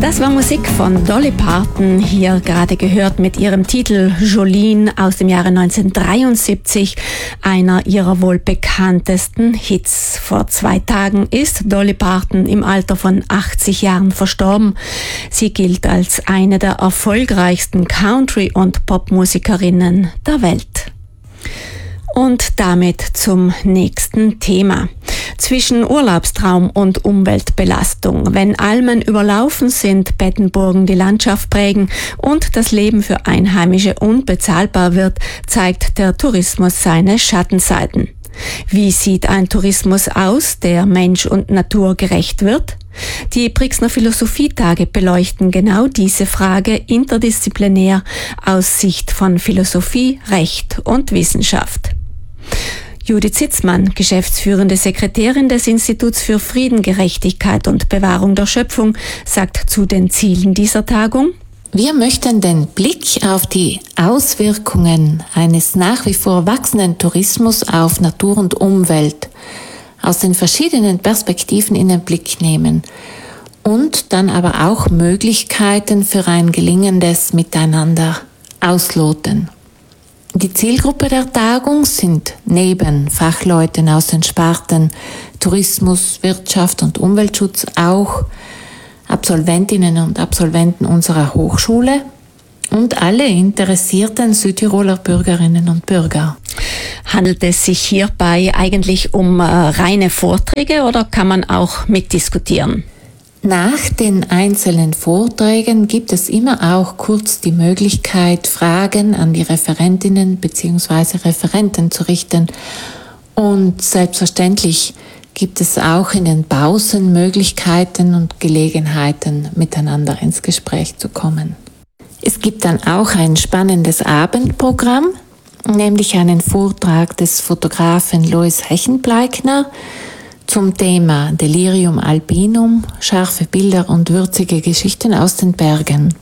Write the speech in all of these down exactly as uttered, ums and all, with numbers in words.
Das war Musik von Dolly Parton, hier gerade gehört mit ihrem Titel Jolene aus dem Jahre neunzehnhundertdreiundsiebzig, einer ihrer wohl bekanntesten Hits. Vor zwei Tagen ist Dolly Parton im Alter von achtzig Jahren verstorben. Sie gilt als eine der erfolgreichsten Country- und Popmusikerinnen der Welt. Und damit zum nächsten Thema. Zwischen Urlaubstraum und Umweltbelastung, wenn Almen überlaufen sind, Bettenburgen die Landschaft prägen und das Leben für Einheimische unbezahlbar wird, zeigt der Tourismus seine Schattenseiten. Wie sieht ein Tourismus aus, der Mensch und Natur gerecht wird? Die Brixner Philosophietage beleuchten genau diese Frage interdisziplinär aus Sicht von Philosophie, Recht und Wissenschaft. Judith Sitzmann, geschäftsführende Sekretärin des Instituts für Frieden, Gerechtigkeit und Bewahrung der Schöpfung, sagt zu den Zielen dieser Tagung: Wir möchten den Blick auf die Auswirkungen eines nach wie vor wachsenden Tourismus auf Natur und Umwelt aus den verschiedenen Perspektiven in den Blick nehmen und dann aber auch Möglichkeiten für ein gelingendes Miteinander ausloten. Die Zielgruppe der Tagung sind neben Fachleuten aus den Sparten Tourismus, Wirtschaft und Umweltschutz auch Absolventinnen und Absolventen unserer Hochschule und alle interessierten Südtiroler Bürgerinnen und Bürger. Handelt es sich hierbei eigentlich um äh, reine Vorträge oder kann man auch mitdiskutieren? Nach den einzelnen Vorträgen gibt es immer auch kurz die Möglichkeit, Fragen an die Referentinnen bzw. Referenten zu richten. Und selbstverständlich gibt es auch in den Pausen Möglichkeiten und Gelegenheiten, miteinander ins Gespräch zu kommen. Es gibt dann auch ein spannendes Abendprogramm, nämlich einen Vortrag des Fotografen Lois Hechenbleikner zum Thema Delirium Albinum, scharfe Bilder und würzige Geschichten aus den Bergen.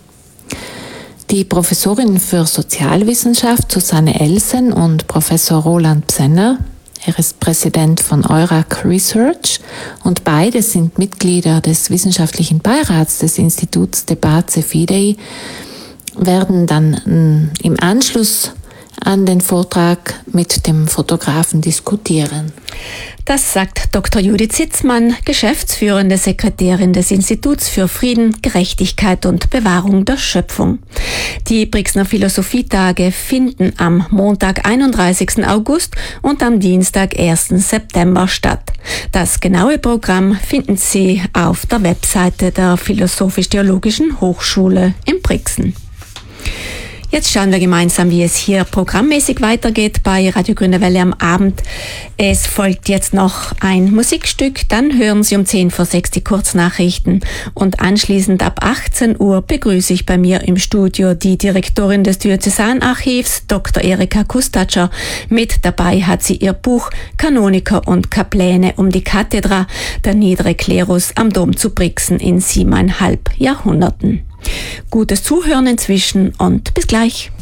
Die Professorin für Sozialwissenschaft Susanne Elsen und Professor Roland Bsenner, er ist Präsident von Eurac Research und beide sind Mitglieder des wissenschaftlichen Beirats des Instituts de Pace Fidei, werden dann im Anschluss an den Vortrag mit dem Fotografen diskutieren. Das sagt Doktor Judith Sitzmann, geschäftsführende Sekretärin des Instituts für Frieden, Gerechtigkeit und Bewahrung der Schöpfung. Die Brixner Philosophietage finden am Montag, einunddreißigsten August und am Dienstag, ersten September statt. Das genaue Programm finden Sie auf der Webseite der Philosophisch-Theologischen Hochschule in Brixen. Jetzt schauen wir gemeinsam, wie es hier programmmäßig weitergeht bei Radio Grüne Welle am Abend. Es folgt jetzt noch ein Musikstück, dann hören Sie um zehn vor sechs die Kurznachrichten und anschließend ab achtzehn Uhr begrüße ich bei mir im Studio die Direktorin des Diözesanarchivs, Doktor Erika Kustatscher. Mit dabei hat sie ihr Buch Kanoniker und Kapläne um die Kathedra, der niedere Klerus am Dom zu Brixen in siebeneinhalb Jahrhunderten. Gutes Zuhören inzwischen und bis gleich.